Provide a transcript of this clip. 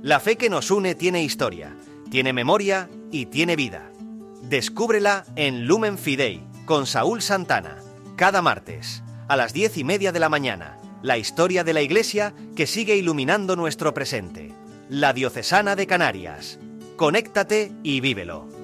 La fe que nos une tiene historia, tiene memoria y tiene vida. Descúbrela en Lumen Fidei, con Saúl Santana, cada martes, a las 10:30 de la mañana. La historia de la Iglesia que sigue iluminando nuestro presente. La Diocesana de Canarias. Conéctate y vívelo.